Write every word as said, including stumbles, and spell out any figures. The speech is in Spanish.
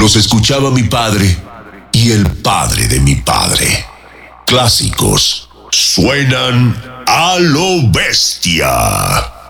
Los escuchaba mi padre y el padre de mi padre. Clásicos suenan a lo bestia.